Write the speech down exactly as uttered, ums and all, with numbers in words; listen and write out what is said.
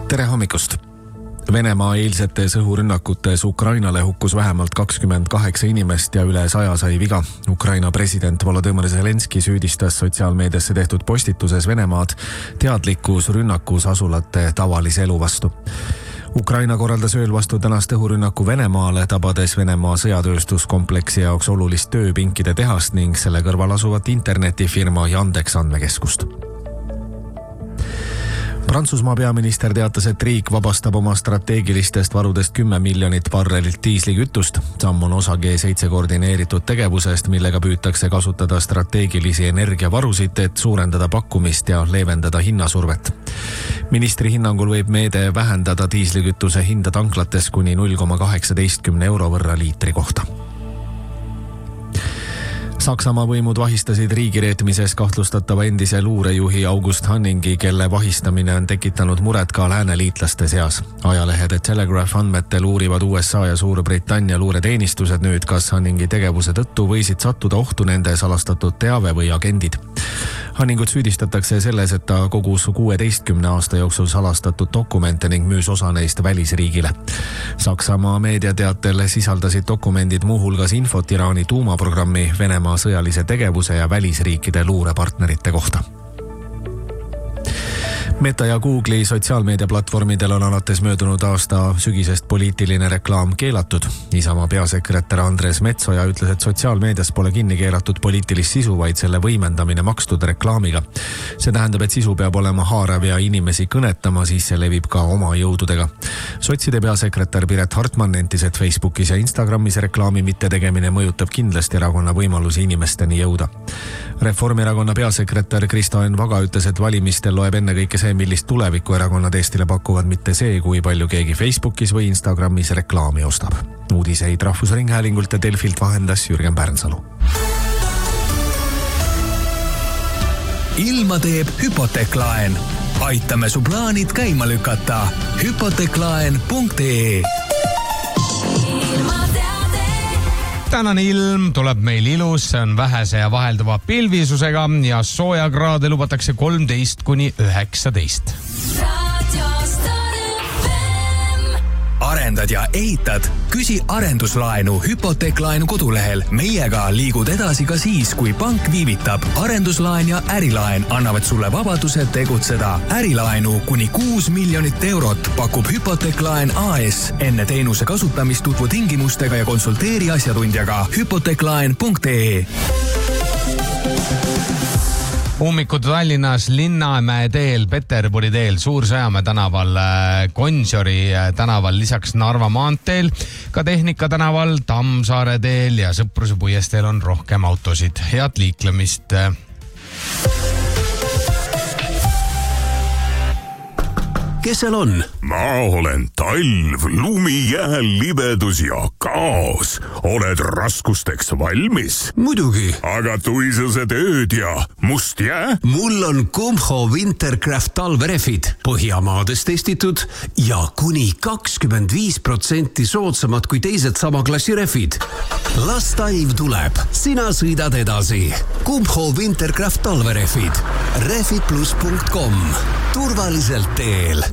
Tere hommikust! Venemaa eilsetes õhurünnakutes Ukrainale hukkus vähemalt kakskümmend kaheksa inimest ja üle saja sai viga. Ukraina president Volodymyr Zelenski süüdistas sotsiaalmeediasse tehtud postituses Venemaad teadlikkus rünnakus asulate tavalise elu vastu. Ukraina korraldas ööl vastu tänast õhurünnaku Venemaale, tabades Venemaa sõjatööstuskompleksi jaoks olulist tööpinkide tehast ning selle kõrval asuvat internetifirma Yandex andmekeskust. Prantsusmaa peaminister teatas, et riik vabastab oma strateegilistest varudest kümme miljonit barrelit diislikütust. Samm on osa G seitse koordineeritud tegevusest, millega püütakse kasutada strateegilisi energiavarusid, et suurendada pakkumist ja leevendada hinnasurvet. Ministri hinnangul võib meede vähendada diislikütuse hinda tanklates kuni null koma kaheksateistkümne euro võrra liitri kohta. Saksamaa võimud vahistasid riigireetmises kahtlustatava endise luurejuhi August Hanningi, kelle vahistamine on tekitanud muret ka lääneliitlaste seas. Ajalehed Telegraph andmetel uurivad U S A ja Suurbritannia luureteenistused nüüd, kas Hanningi tegevuse tõttu võisid sattuda ohtu nende salastatud teave või agendid. Hanningut süüdistatakse selles, et ta kogus kuueteistkümne aasta jooksul salastatud dokumente ning müüs osa neist välisriigile. Saksamaa meediateatel sisaldasid dokumendid muuhulgas infot Iraani tuumaprogrammi, Venemaa sõjalise tegevuse ja välisriikide luurepartnerite kohta. Meta ja Google'i sotsiaalmeediaplatvormidel on alates möödunud aasta sügisest poliitiline reklaam keelatud. Isamaa peasekretär Andres Metsoja ütles, et sotsiaalmeedias pole kinni keelatud poliitilist sisu, vaid selle võimendamine makstud reklaamiga. See tähendab, et sisu peab olema haarav ja inimesi kõnetama, siis see levib ka oma jõududega. Sotside peasekretär Piret Hartman nentis, et Facebookis ja Instagramis reklaami mitte tegemine mõjutab kindlasti erakonna võimalusi inimesteni jõuda. Reformierakonna peasekretär Kristo Enn Vaga ütles, et valimistel loeb enne kõike see, millist tuleviku erakonnad Eestile pakuvad, mitte see, kui palju keegi Facebookis või Instagramis reklaami ostab. Uudiseid Rahvusringhäälingult ja Delfilt vahendas Jürgen Pärnsalu. Ilma teeb hüpoteeklaen. Aitame su plaanid käima lükata. hüpoteeklaen punkt ee Tänane ilm tuleb meil ilus, see on vähese ja vahelduva pilvisusega ja soojakraade lubatakse kolmteist kuni üheksateist. Arendad ja ehitad? Küsi arenduslaenu hüpoteeklaenu kodulehel. Meiega liigud edasi ka siis, kui pank viivitab. Arenduslaen ja ärilaen annavad sulle vabaduse tegutseda. Ärilaenu kuni kuus miljonit eurot pakub hüpoteeklaen A S. Enne teenuse kasutamist tutvu tingimustega ja konsulteeri asjatundjaga. hüpoteeklaen punkt ee Ummikud Tallinnas Linnamäe teel, Peterburi teel, Suur-Sõjamäe tänaval, Gonsiori tänaval, lisaks Narva maanteel, ka Tehnika tänaval, Tammsaare teel ja Sõpruse puiesteel on rohkem autosid. Head liiklemist! Kes seal on? Ma olen talv, lumi, jääl, libedus ja kaos. Oled raskusteks valmis? Muidugi. Aga tuisused ööd ja must jää? Mul on Kumho Wintercraft talverefid. Põhjamaades testitud ja kuni kakskümmend viis protsenti soodsamad kui teised sama klassi refid. Las talv tuleb. Sina sõidad edasi. Kumho Wintercraft talverefid. refid plus punkt com. Turvaliselt teel.